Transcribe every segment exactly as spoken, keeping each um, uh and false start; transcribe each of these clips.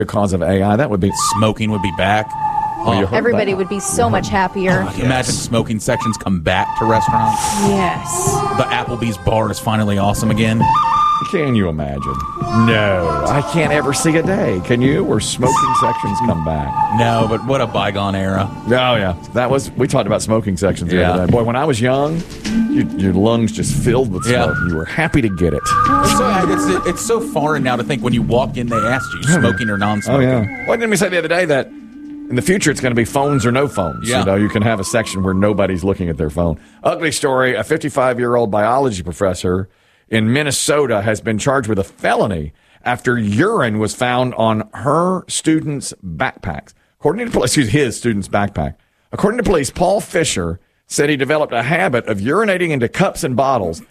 because of A I. That would be smoking would be back. Oh, everybody would be so much happier. Oh, yes. Imagine smoking sections come back to restaurants. Yes. The Applebee's bar is finally awesome again. Can you imagine? No, I can't ever see a day. Can you? Where smoking sections come back? No, but what a bygone era. Oh yeah, that was. We talked about smoking sections the yeah. other day. Boy, when I was young, you, your lungs just filled with smoke. Yeah. You were happy to get it. It's so, it's, it's so foreign now to think when you walk in, they ask you smoking or non-smoking. Oh yeah. Well, didn't we say the other day that in the future it's going to be phones or no phones? Yeah. You know, you can have a section where nobody's looking at their phone. Ugly story: a fifty-five-year-old biology professor in Minnesota has been charged with a felony after urine was found on her students' backpacks. According to police, his students' backpack. According to police, Paul Fisher said he developed a habit of urinating into cups and bottles.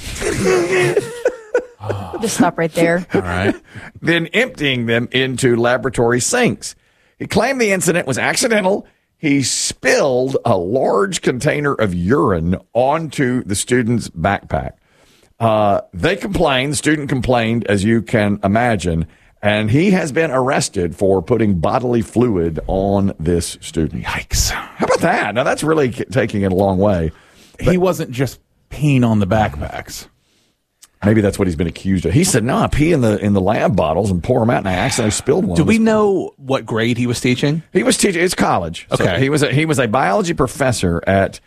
Just stop right there. All right. Then emptying them into laboratory sinks. He claimed the incident was accidental. He spilled a large container of urine onto the student's backpack. Uh, they complained, the student complained, as you can imagine, and he has been arrested for putting bodily fluid on this student. Yikes. How about that? Now, that's really taking it a long way. But he wasn't just peeing on the backpacks. Maybe that's what he's been accused of. He said, no, I pee in the in the lab bottles and pour them out, and I accidentally spilled one. Do we know what grade he was teaching? He was teaching, it's college. Okay. So he was a, he was a biology professor at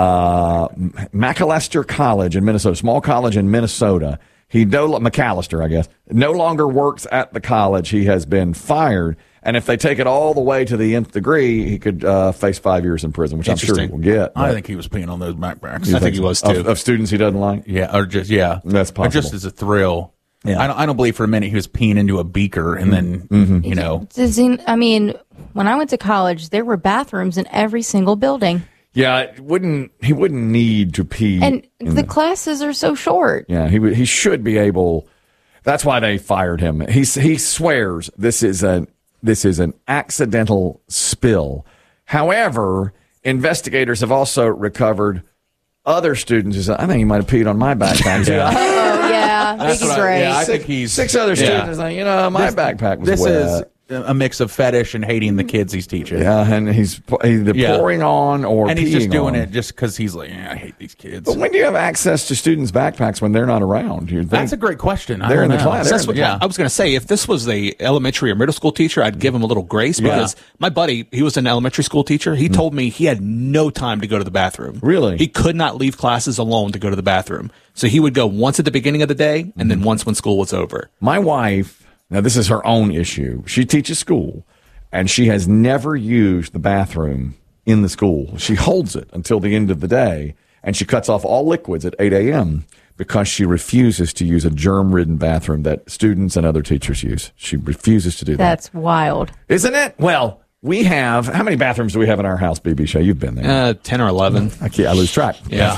uh, McAllister College in Minnesota, small college in Minnesota. He no McAllister, I guess, no longer works at the college. He has been fired, and if they take it all the way to the nth degree, he could uh, face five years in prison, which I'm sure he will get. I think he was peeing on those backpacks. I think, think he was too. Of, of students he doesn't like. Yeah, or just yeah, that's possible. Or just as a thrill. Yeah. I don't. I don't believe for a minute he was peeing into a beaker and then mm-hmm. you know. I mean, when I went to college, there were bathrooms in every single building. Yeah, it wouldn't he wouldn't need to pee, and the, the classes are so short. Yeah, he would. He should be able. That's why they fired him. He he swears this is a this is an accidental spill. However, investigators have also recovered other students who said, "I think he might have peed on my backpack." Yeah. Oh yeah, Biggie's right. Yeah, I six, think he's six other yeah. students. Like, you know, my this, backpack was this wet. is a mix of fetish and hating the kids he's teaching. Yeah, and he's either yeah. pouring on or and peeing he's just doing on. it just because he's like, yeah, I hate these kids. But when do you have access to students' backpacks when they're not around? You think That's a great question. I they're don't in the know. class. That's what Yeah. I was going to say. If this was a elementary or middle school teacher, I'd give him a little grace because Yeah. my buddy, he was an elementary school teacher. He told me he had no time to go to the bathroom. Really? He could not leave classes alone to go to the bathroom. So he would go once at the beginning of the day and then once when school was over. My wife, now this is her own issue. She teaches school, and she has never used the bathroom in the school. She holds it until the end of the day, and she cuts off all liquids at eight a.m. because she refuses to use a germ-ridden bathroom that students and other teachers use. She refuses to do that. That's wild. Isn't it? Well, we have, how many bathrooms do we have in our house, B B Shay? You've been there. Uh, ten or eleven. I, can't, I lose track. Yeah.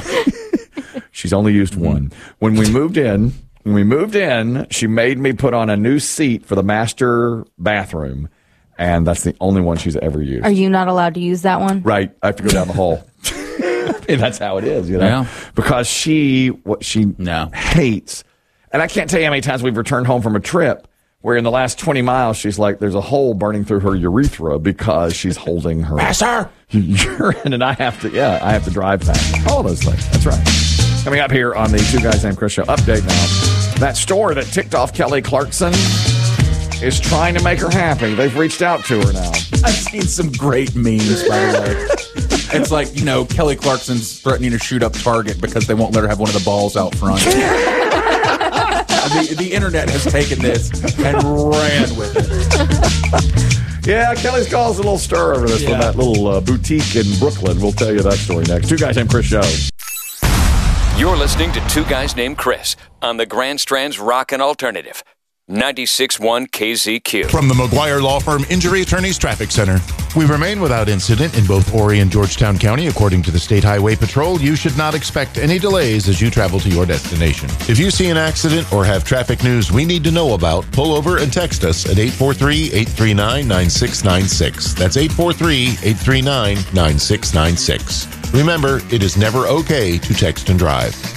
She's only used one. When we moved in, when we moved in, she made me put on a new seat for the master bathroom, and that's the only one she's ever used. Are you not allowed to use that one? Right. I have to go down the hall. And that's how it is, you know? Yeah. Because she, what she No. hates, and I can't tell you how many times we've returned home from a trip where in the last twenty miles, she's like, there's a hole burning through her urethra because she's holding her Master! urine, and I have to, yeah, I have to drive past all those things. That's right. Coming up here on the Two Guys Named Chris show, update now. That store that ticked off Kelly Clarkson is trying to make her happy. They've reached out to her now. I've seen some great memes, by the way. It's like, you know, Kelly Clarkson's threatening to shoot up Target because they won't let her have one of the balls out front. the, the internet has taken this and ran with it. Yeah, Kelly's caused a little stir over this Yeah. from that little uh, boutique in Brooklyn. We'll tell you that story next. Two Guys Named Chris show. You're listening to Two Guys Named Chris on the Grand Strand's Rockin' Alternative, ninety-six point one K Z Q. From the McGuire Law Firm Injury Attorneys Traffic Center. We remain without incident in both Horry and Georgetown County. According to the State Highway Patrol, you should not expect any delays as you travel to your destination. If you see an accident or have traffic news we need to know about, pull over and text us at eight four three, eight three nine, nine six nine six. That's eight four three, eight three nine, nine six nine six. Remember, it is never okay to text and drive.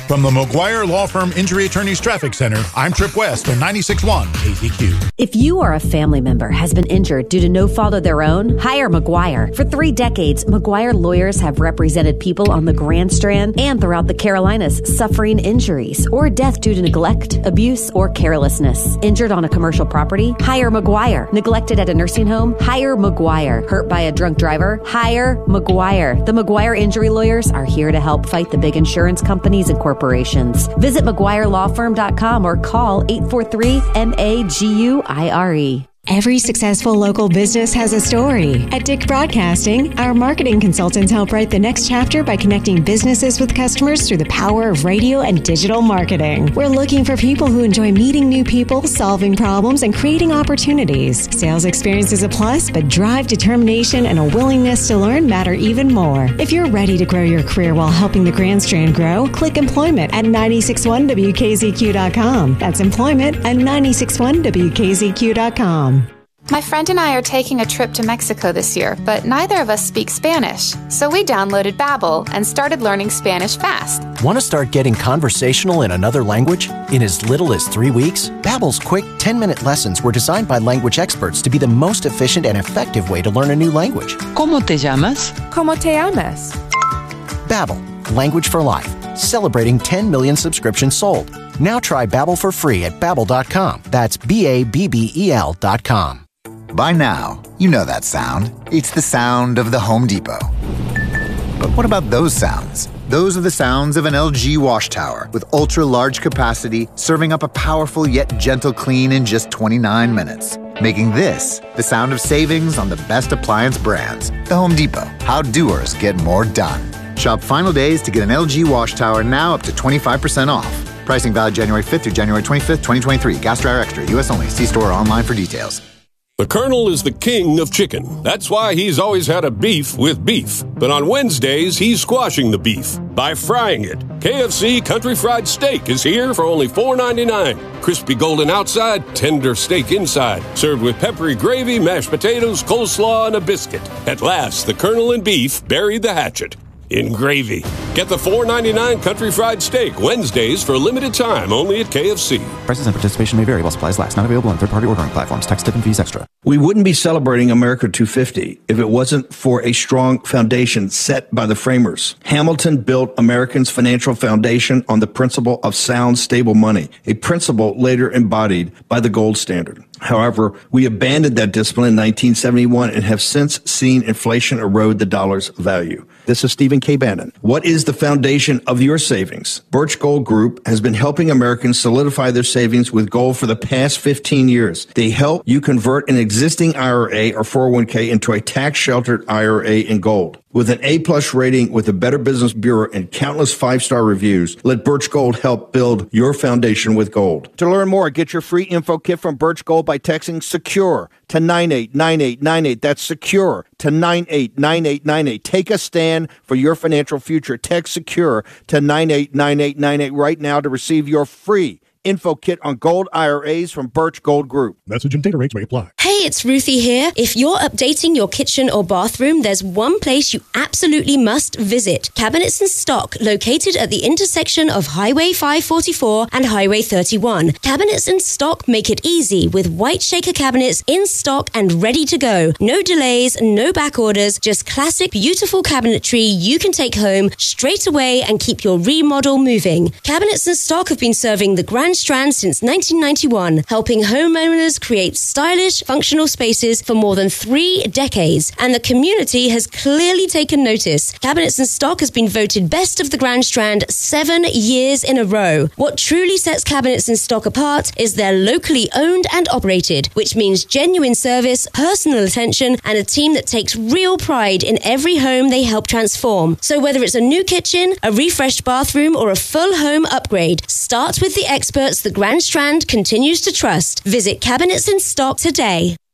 From the McGuire Law Firm Injury Attorneys Traffic Center, I'm Trip West on ninety-six point one K Z Q. If you or a family member has been injured due to no fault of their own, hire McGuire. For three decades, McGuire lawyers have represented people on the Grand Strand and throughout the Carolinas suffering injuries or death due to neglect, abuse, or carelessness. Injured on a commercial property? Hire McGuire. Neglected at a nursing home? Hire McGuire. Hurt by a drunk driver? Hire McGuire. The McGuire injury lawyers are here to help fight the big insurance companies and corporations. Visit McGuire Law Firm dot com or call eight four three M A G U I R E. Every successful local business has a story. At Dick Broadcasting, our marketing consultants help write the next chapter by connecting businesses with customers through the power of radio and digital marketing. We're looking for people who enjoy meeting new people, solving problems, and creating opportunities. Sales experience is a plus, but drive, determination, and a willingness to learn matter even more. If you're ready to grow your career while helping the Grand Strand grow, click employment at nine six one W K Z Q dot com. That's employment at nine six one W K Z Q dot com. My friend and I are taking a trip to Mexico this year, but neither of us speak Spanish. So we downloaded Babbel and started learning Spanish fast. Want to start getting conversational in another language? In as little as three weeks, Babbel's quick ten-minute lessons were designed by language experts to be the most efficient and effective way to learn a new language. ¿Cómo te llamas? ¿Cómo te llamas? Babbel, language for life. Celebrating ten million subscriptions sold. Now try Babbel for free at babbel dot com. That's B A B B E L dot com. By now, you know that sound. It's the sound of the Home Depot. But what about those sounds? Those are the sounds of an L G wash tower with ultra-large capacity, serving up a powerful yet gentle clean in just twenty-nine minutes. Making this the sound of savings on the best appliance brands. The Home Depot. How doers get more done. Shop final days to get an L G wash tower now up to twenty-five percent off. Pricing valid January fifth through January twenty-fifth, twenty twenty-three. Gas Dryer Extra. U S only. See store or online for details. The Colonel is the king of chicken. That's why he's always had a beef with beef. But on Wednesdays, he's squashing the beef by frying it. K F C Country Fried Steak is here for only four ninety-nine. Crispy golden outside, tender steak inside. Served with peppery gravy, mashed potatoes, coleslaw, and a biscuit. At last, the Colonel and beef buried the hatchet in gravy. Get the four ninety-nine Country Fried Steak Wednesdays for a limited time only at K F C. Prices and participation may vary while supplies last. Not available on third-party ordering platforms. Tax, tip, and fees extra. We wouldn't be celebrating America two fifty if it wasn't for a strong foundation set by the framers. Hamilton built Americans' financial foundation on the principle of sound, stable money, a principle later embodied by the gold standard. However, we abandoned that discipline in nineteen seventy-one and have since seen inflation erode the dollar's value. This is Stephen K. Bannon. What is the foundation of your savings? Birch Gold Group has been helping Americans solidify their savings with gold for the past fifteen years. They help you convert an existing I R A or four oh one k into a tax-sheltered I R A in gold. With an A-plus rating with the Better Business Bureau and countless five-star reviews, let Birch Gold help build your foundation with gold. To learn more, get your free info kit from Birch Gold by texting SECURE to nine eight nine eight nine eight. That's SECURE to nine eight nine eight nine eight. Take a stand for your financial future. Text SECURE to nine eight nine eight nine eight right now to receive your free info kit on gold I R As from Birch Gold Group. Message and data rates may apply. Hey, it's Ruthie here. If you're updating your kitchen or bathroom, there's one place you absolutely must visit. Cabinets and Stock, located at the intersection of Highway five forty-four and Highway thirty-one. Cabinets and Stock make it easy with white shaker cabinets in stock and ready to go. No delays, no back orders, just classic, beautiful cabinetry you can take home straight away and keep your remodel moving. Cabinets and Stock have been serving the Grand Strand since nineteen ninety-one, helping homeowners create stylish, functional spaces for more than three decades, and the community has clearly taken notice. Cabinets and Stock has been voted best of the Grand Strand seven years in a row. What truly sets Cabinets and Stock apart is they're locally owned and operated, which means genuine service, personal attention, and a team that takes real pride in every home they help transform. So whether it's a new kitchen, a refreshed bathroom, or a full home upgrade, start with the experts the Grand Strand continues to trust. Visit Cabinets and Stock today.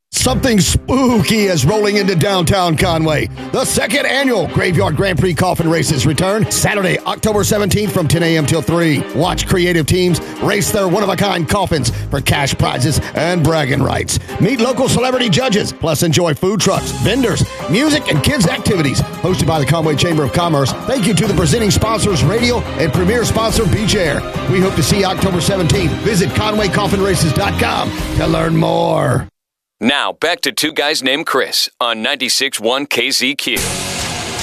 Something spooky is rolling into downtown Conway. The second annual Graveyard Grand Prix Coffin Races return Saturday, October seventeenth from ten a.m. till three. Watch creative teams race their one-of-a-kind coffins for cash prizes and bragging rights. Meet local celebrity judges, plus enjoy food trucks, vendors, music, and kids' activities. Hosted by the Conway Chamber of Commerce. Thank you to the presenting sponsors, Radio, and premier sponsor, Beach Air. We hope to see you October seventeenth. Visit conway coffin races dot com to learn more. Now, back to Two Guys Named Chris on ninety-six point one K Z Q.